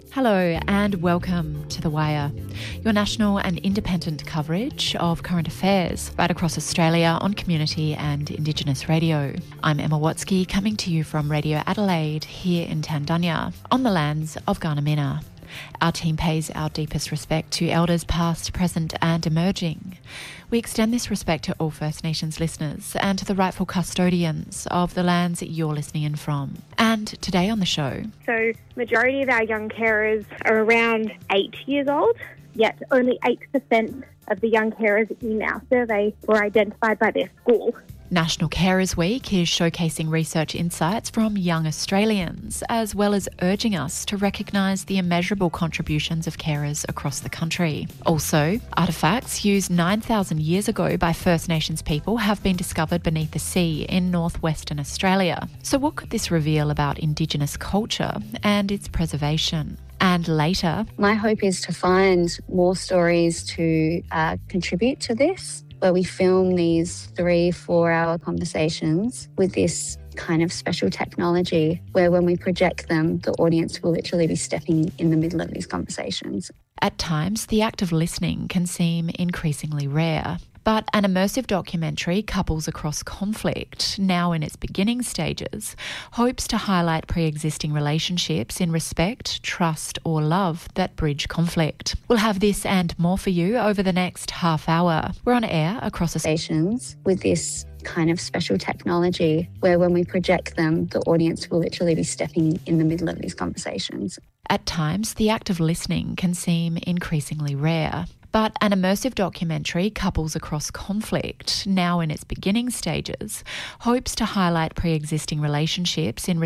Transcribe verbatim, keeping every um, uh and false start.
Hello and welcome to The Wire, your national and independent coverage of current affairs right across Australia on community and Indigenous radio. I'm Emma Watsky, coming to you from Radio Adelaide here in Tandunya on the lands of Gardamina. Our team pays our deepest respect to Elders past, present and emerging. We extend this respect to all First Nations listeners and to the rightful custodians of the lands that you're listening in from. And today on the show... So, majority of our young carers are around eight years old, yet only eight percent of the young carers in our survey were identified by their school. National Carers Week is showcasing research insights from young Australians, as well as urging us to recognise the immeasurable contributions of carers across the country. Also, artefacts used nine thousand years ago by First Nations people have been discovered beneath the sea in northwestern Australia. So what could this reveal about Indigenous culture and its preservation? And later... My hope is to find more stories to uh, contribute to this, where we film these three, four-hour conversations with this kind of special technology where when we project them, the audience will literally be stepping in the middle of these conversations. At times, the act of listening can seem increasingly rare. But an immersive documentary, Couples Across Conflict, now in its beginning stages, hopes to highlight pre-existing relationships in respect, trust or love that bridge conflict. We'll have this and more for you over the next half hour. We're on air across the stations with this kind of special technology where when we project them, the audience will literally be stepping in the middle of these conversations. At times, the act of listening can seem increasingly rare. But an immersive documentary, Couples Across Conflict, now in its beginning stages, hopes to highlight pre-existing relationships in